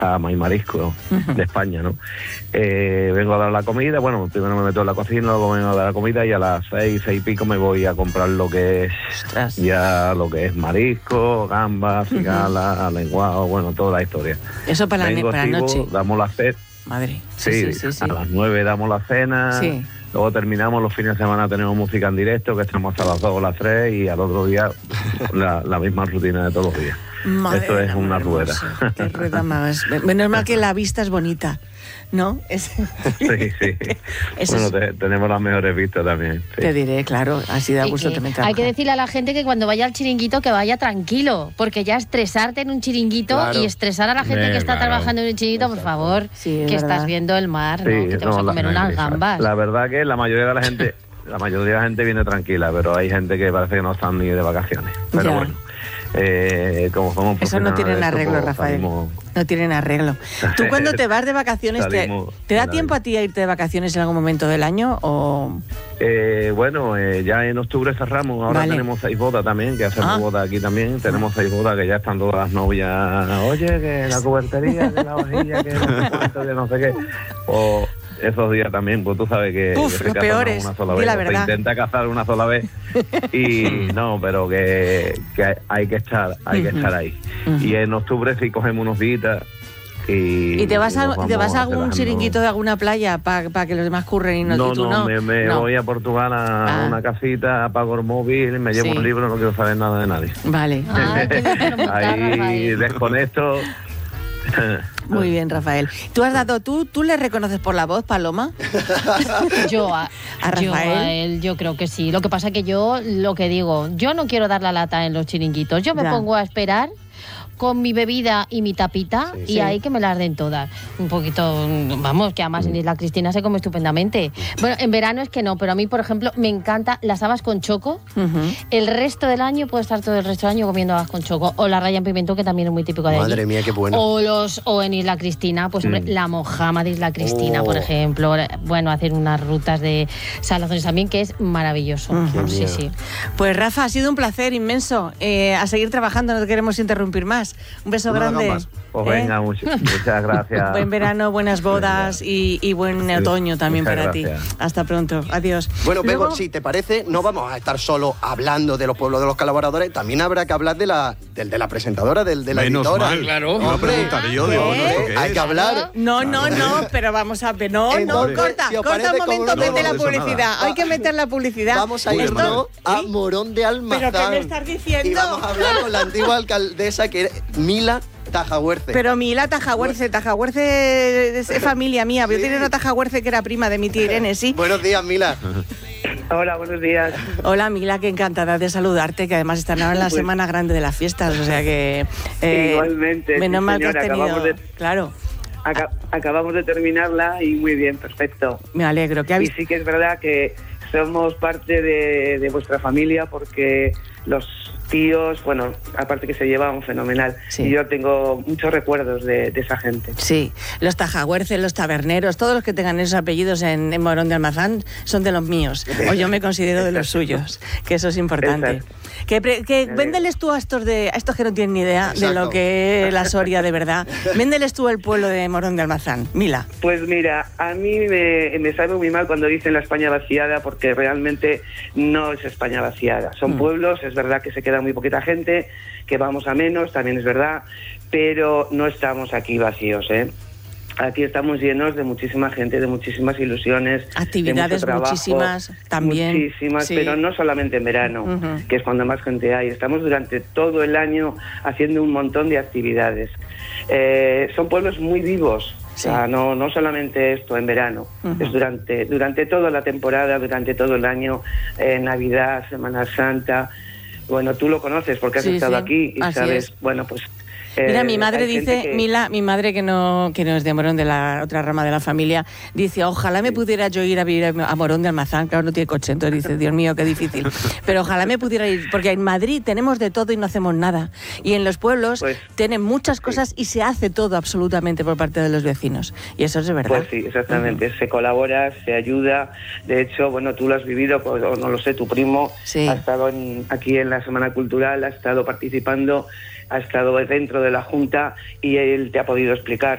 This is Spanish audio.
y marisco de España, ¿no? Vengo a dar la comida, bueno, primero me meto en la cocina, luego vengo a dar la comida y a las 6 y pico me voy a comprar lo que es ya lo que es marisco, gambas, cigala, lenguado, bueno, toda la historia. Eso para la noche. Damos la cena. Madre. Sí, a las 9 damos la cena. Sí. Luego terminamos, los fines de semana tenemos música en directo, que estamos hasta las 2 o las 3 y al otro día la misma rutina de todos los días. Madre, esto es una rueda. Qué rueda más. Menos mal que la vista es bonita, ¿no? Sí. Bueno, tenemos las mejores vistas también. Sí. Te diré, claro, así da gusto también trabajar. Hay que decirle a la gente que cuando vaya al chiringuito que vaya tranquilo, porque ya estresarte en un chiringuito y estresar a la gente que está trabajando en un chiringuito, por favor, que estás viendo el mar, ¿no? Que te vas a comer unas gambas. La verdad que la mayoría de la gente viene tranquila, pero hay gente que parece que no están ni de vacaciones. Pero bueno. Como somos eso no tienen arreglo, Rafael. No tienen arreglo. ¿Tú cuando te vas de vacaciones, te da tiempo a ti a irte de vacaciones en algún momento del año? O... Bueno, ya en octubre cerramos. Ahora tenemos 6 bodas también, que hacemos bodas aquí también. Tenemos 6 bodas que ya están todas las novias. Oye, que la cubertería, que la vajilla, que no sé cuánto, que no sé qué. O esos días también, pues tú sabes que los peores, una sola vez, la verdad. Se intenta casar una sola vez y no, pero que hay que estar ahí. Y en octubre sí cogemos unos días y te vas a algún chiringuito de alguna playa para que los demás curren y no. Me voy a Portugal a una casita, apago el móvil, me llevo un libro, no quiero saber nada de nadie. Vale. Ahí desconecto. Muy bien, Rafael. ¿Tú le reconoces por la voz, Paloma? Yo a él, yo creo que sí. Lo que pasa que yo, lo que digo, yo no quiero dar la lata en los chiringuitos. Yo me pongo a esperar con mi bebida y mi tapita y ahí que me las den todas. Un poquito, vamos, que además en Isla Cristina se come estupendamente. Bueno, en verano es que no, pero a mí, por ejemplo, me encanta las habas con choco. El resto del año, puedo estar todo el resto del año comiendo habas con choco. O la raya en pimiento, que también es muy típico de allí. Madre mía, qué bueno. O en Isla Cristina, pues hombre, la mojama de Isla Cristina, por ejemplo. Bueno, hacer unas rutas de salazones también, que es maravilloso. Sí. Pues Rafa, ha sido un placer inmenso. A seguir trabajando, no te queremos interrumpir más. Un beso grande. Pues venga, muchas gracias. Buen verano, buenas bodas y buen otoño también para ti. Hasta pronto. Adiós. Bueno, Bego, si te parece, no vamos a estar solo hablando de los pueblos de los colaboradores, también habrá que hablar de la presentadora, de la editora. Mal, claro. Iba a preguntar yo, digo, hay que hablar. No, pero vamos a ver. No, corta un momento, mete la publicidad. Hay que meter la publicidad. Vamos a irnos a Morón de Almazán. ¿Pero qué me estás diciendo? Y vamos a hablar con la antigua alcaldesa, que es Mila Tajahuerce. Pero Mila Tajahuerce es familia mía. Yo tenía una Tajahuerce que era prima de mi tía Irene, sí. Buenos días, Mila. Hola, buenos días. Hola, Mila, que encantada de saludarte, que además están ahora en la semana grande de las fiestas, o sea que... igualmente. Menos mal que has tenido... Claro. Acabamos de terminarla y muy bien, perfecto. Me alegro. Y sí que es verdad que somos parte de vuestra familia porque los tíos, bueno, aparte que se llevaban fenomenal. Sí. Y yo tengo muchos recuerdos de esa gente. Sí, los Tajahuerces, los taberneros, todos los que tengan esos apellidos en Morón de Almazán son de los míos, o yo me considero de los suyos, que eso es importante. Exacto. Que véndeles tú a estos que no tienen ni idea de lo que es la Soria de verdad. Véndeles tú el pueblo de Morón de Almazán, Mila. Pues mira, a mí me sabe muy mal cuando dicen la España vaciada, porque realmente no es España vaciada. Son pueblos, es verdad que se queda muy poquita gente, que vamos a menos, también es verdad, pero no estamos aquí vacíos, ¿eh? Aquí estamos llenos de muchísima gente, de muchísimas ilusiones, actividades, de mucho trabajo, muchísimas también. Muchísimas, sí. Pero no solamente en verano, que es cuando más gente hay. Estamos durante todo el año haciendo un montón de actividades. Son pueblos muy vivos. Sí. O sea, no solamente esto en verano, es durante toda la temporada, durante todo el año, Navidad, Semana Santa. Bueno, tú lo conoces porque has estado aquí y así sabes, es. Bueno, pues... Mira, mi madre dice, Mila, mi madre que no es de Morón, de la otra rama de la familia, dice, ojalá me pudiera yo ir a vivir a Morón de Almazán, claro, no tiene coche, entonces dice, Dios mío, qué difícil, pero ojalá me pudiera ir, porque en Madrid tenemos de todo y no hacemos nada, y en los pueblos pues, tienen muchas cosas y se hace todo absolutamente por parte de los vecinos, y eso es de verdad. Pues sí, exactamente, se colabora, se ayuda, de hecho, bueno, tú lo has vivido, pues, o no lo sé, tu primo ha estado aquí en la Semana Cultural, ha estado participando, ha estado dentro de la Junta y él te ha podido explicar